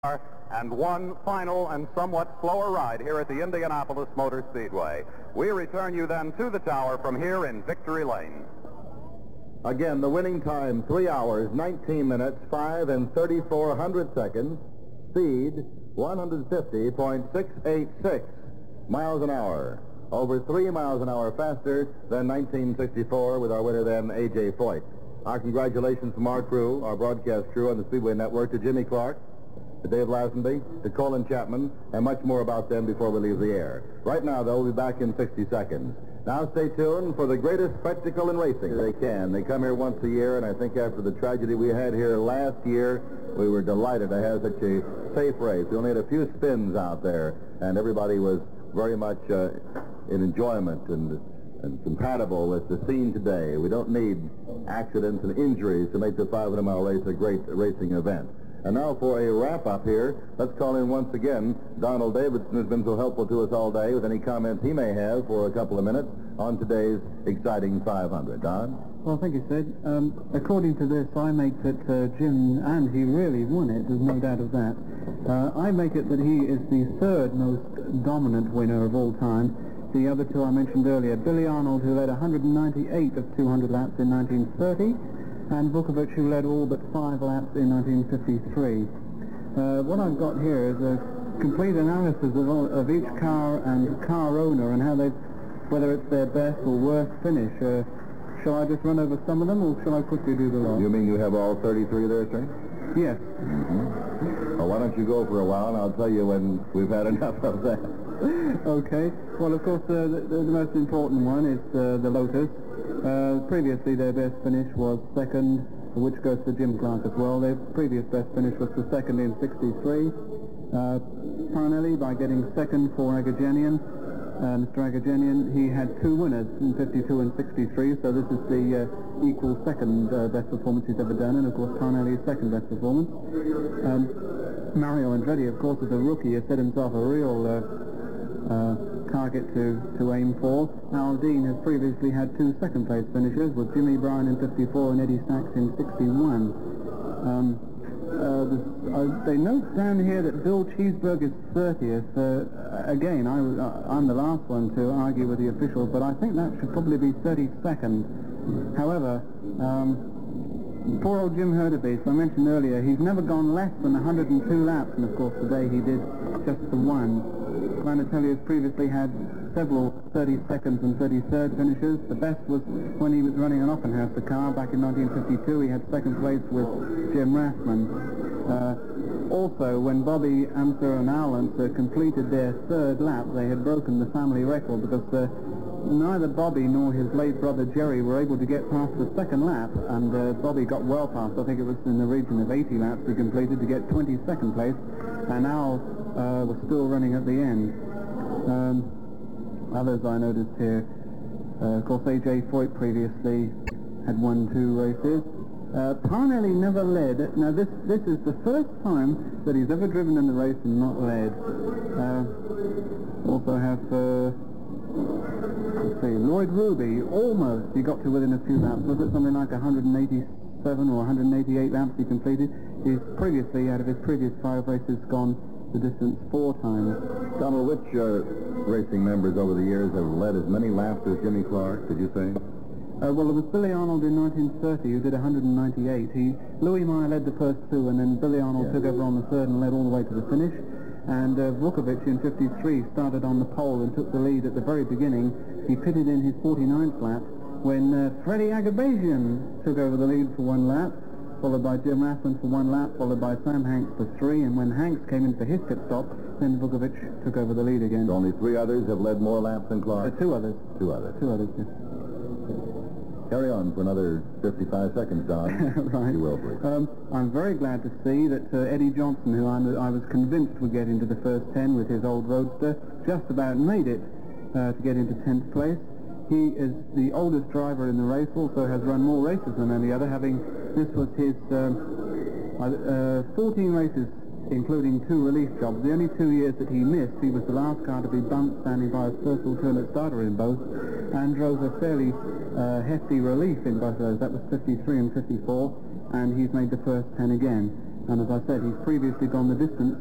and one final and somewhat slower ride here at the Indianapolis Motor Speedway. We return you then to the tower from here in Victory Lane. Again, the winning time, 3 hours, 19 minutes, 5 and 34 hundred seconds. Speed, 150.686 miles an hour. Over 3 miles an hour faster than 1964 with our winner then, A.J. Foyt. Our congratulations from our crew, our broadcast crew on the Speedway Network, to Jimmy Clark, to Dave Lazenby, to Colin Chapman, and much more about them before we leave the air. Right now, though, we'll be back in 60 seconds. Now stay tuned for the greatest spectacle in racing. They can. They come here once a year, and I think after the tragedy we had here last year, we were delighted to have such a safe race. We only had a few spins out there, and everybody was very much in enjoyment and compatible with the scene today. We don't need accidents and injuries to make the 500-mile race a great racing event. And now for a wrap-up here, let's call in once again Donald Davidson, who's been so helpful to us all day, with any comments he may have for a couple of minutes on today's exciting 500. Don? Well, thank you, Sid. According to this, I make that Jim, and he really won it, there's no doubt of that. I make it that he is the third most dominant winner of all time. The other two I mentioned earlier, Billy Arnold, who led 198 of 200 laps in 1930, and Vukovic, who led all but 5 laps in 1953. What I've got here is a complete analysis of each car and car owner and how whether it's their best or worst finish. Shall I just run over some of them, or shall I quickly do the lot? You mean you have all 33 there, sir? Yes. Mm-hmm. Well, why don't you go for a while, and I'll tell you when we've had enough of that. Okay. Well, of course, the most important one is the Lotus. Previously, their best finish was second, which goes to Jim Clark as well. Their previous best finish was the second in 63. Parnelli, by getting second for Agajanian. Mr. Agajanian, he had 2 winners in 52 and 63, so this is the equal second best performance he's ever done, and of course Parnelli's second best performance. Mario Andretti, of course, as a rookie, has set himself a real target to aim for. Al Dean has previously had 2 second-place finishes, with Jimmy Bryan in 54 and Eddie Sachs in 61. They note down here that Bill Cheeseburg is 30th. Again, I'm the last one to argue with the officials, but I think that should probably be 32nd. However, poor old Jim Hurtubise, I mentioned earlier, he's never gone less than 102 laps, and of course today he did just the one. Planatelli has previously had several 32nd and 33rd finishes. The best was when he was running an Offenhauser car back in 1952. He had second place with Jim Rathman. Also, when Bobby, Amser and Allen completed their 3rd lap, they had broken the family record because neither Bobby nor his late brother Jerry were able to get past the 2nd lap, and Bobby got well past, I think it was in the region of 80 laps he completed to get 22nd place, and Al was still running at the end. Others I noticed here, of course A.J. Foyt previously had won 2 races. Parnelli never led. Now this is the first time that he's ever driven in the race and not led. Also have let's see, Lloyd Ruby, almost he got to within a few laps. Was it something like 187 or 188 laps he completed? He's previously, out of his previous 5 races, gone the distance 4 times. Donald, which racing members over the years have led as many laps as Jimmy Clark, did you say? Well, it was Billy Arnold in 1930 who did 198. Louis Meyer led the first 2, and then Billy Arnold took over on the 3rd and led all the way to the finish. And Vukovic in 53 started on the pole and took the lead at the very beginning. He pitted in his 49th lap when Freddie Agabasian took over the lead for 1 lap, followed by Jim Rathman for 1 lap, followed by Sam Hanks for 3, and when Hanks came in for his pit stop, then Vukovic took over the lead again. So only 3 others have led more laps than Clark? 2 others. 2 others. 2 others, yes. Carry on for another 55 seconds, Don. Right. You will, please. I'm very glad to see that Eddie Johnson, who I was convinced would get into the first 10 with his old roadster, just about made it to get into 10th place. He is the oldest driver in the race, also has run more races than any other, this was his 14 races, including 2 relief jobs. The only 2 years that he missed, he was the last car to be bumped, standing by his first alternate starter in both, and drove a fairly hefty relief in both of those. That was 53 and 54, and he's made the first 10 again. And as I said, he's previously gone the distance